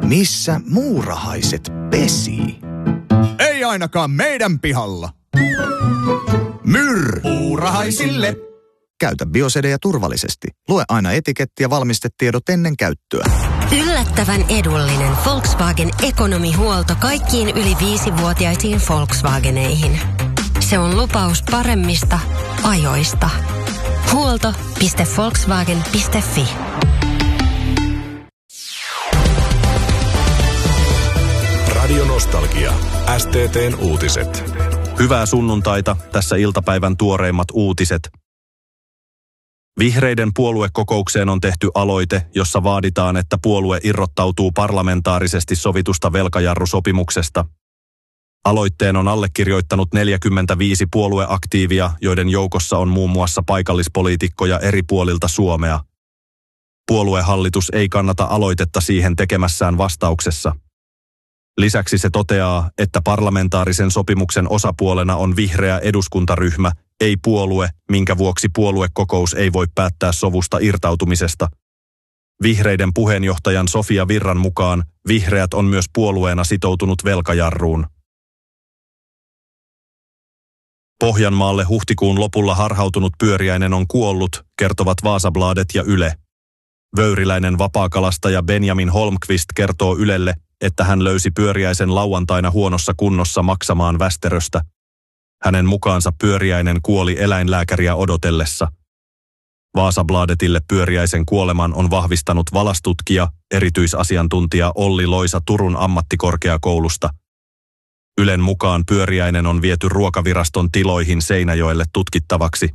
Missä muurahaiset pesii? Ei ainakaan meidän pihalla. Muurahaisille. Käytä Biosedeja turvallisesti. Lue aina etiketti ja valmistetiedot ennen käyttöä. Yllättävän edullinen Volkswagen ekonomihuolto kaikkiin yli 5-vuotiaisiin Volkswageneihin. Se on lupaus paremmista ajoista. Huolto.volkswagen.fi. Radio Nostalgia. STT:n uutiset. Hyvää sunnuntaita, tässä iltapäivän tuoreimmat uutiset. Vihreiden puoluekokoukseen on tehty aloite, jossa vaaditaan, että puolue irrottautuu parlamentaarisesti sovitusta velkajarrusopimuksesta. Aloitteen on allekirjoittanut 45 puolueaktiivia, joiden joukossa on muun muassa paikallispoliitikkoja eri puolilta Suomea. Puoluehallitus ei kannata aloitetta siihen tekemässään vastauksessa. Lisäksi se toteaa, että parlamentaarisen sopimuksen osapuolena on vihreä eduskuntaryhmä, ei puolue, minkä vuoksi puoluekokous ei voi päättää sovusta irtautumisesta. Vihreiden puheenjohtajan Sofia Virran mukaan vihreät on myös puolueena sitoutunut velkajarruun. Pohjanmaalle huhtikuun lopulla harhautunut pyöriäinen on kuollut, kertovat Vasabladet ja Yle. Vöyriläinen vapaakalastaja Benjamin Holmqvist kertoo Ylelle, että hän löysi pyöriäisen lauantaina huonossa kunnossa maksamaan Västeröstä. Hänen mukaansa pyöriäinen kuoli eläinlääkäriä odotellessa. Vasabladetille pyöriäisen kuoleman on vahvistanut valastutkija, erityisasiantuntija Olli Loisa Turun ammattikorkeakoulusta. Ylen mukaan pyöriäinen on viety Ruokaviraston tiloihin Seinäjoelle tutkittavaksi.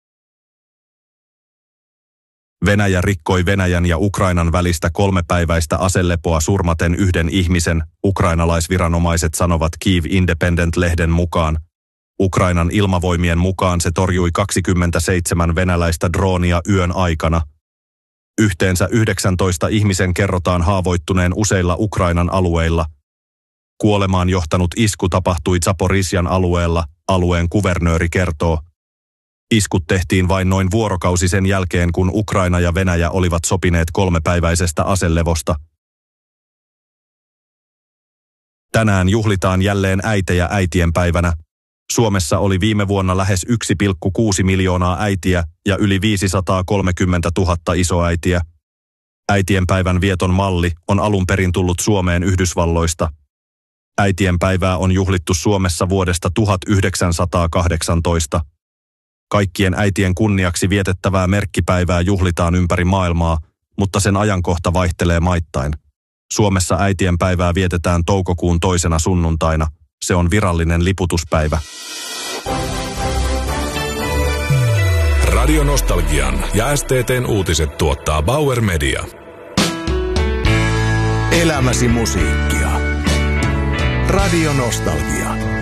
Venäjä rikkoi Venäjän ja Ukrainan välistä 3-päiväistä aselepoa surmaten yhden ihmisen, ukrainalaisviranomaiset sanovat Kyiv Independent-lehden mukaan. Ukrainan ilmavoimien mukaan se torjui 27 venäläistä droonia yön aikana. Yhteensä 19 ihmisen kerrotaan haavoittuneen useilla Ukrainan alueilla. Kuolemaan johtanut isku tapahtui Zaporizhzhyan alueella, alueen kuvernööri kertoo. Iskut tehtiin vain noin vuorokausi sen jälkeen, kun Ukraina ja Venäjä olivat sopineet 3-päiväisestä aselevosta. Tänään juhlitaan jälleen äitejä äitienpäivänä. Suomessa oli viime vuonna lähes 1,6 miljoonaa äitiä ja yli 530 000 isoäitiä. Äitienpäivän vieton malli on alun perin tullut Suomeen Yhdysvalloista. Äitienpäivää on juhlittu Suomessa vuodesta 1918. Kaikkien äitien kunniaksi vietettävää merkkipäivää juhlitaan ympäri maailmaa, mutta sen ajankohta vaihtelee maittain. Suomessa äitienpäivää vietetään toukokuun 2. sunnuntaina. Se on virallinen liputuspäivä. Radio Nostalgian ja STT:n uutiset tuottaa Bauer Media. Elämäsi musiikkia. Radio Nostalgia.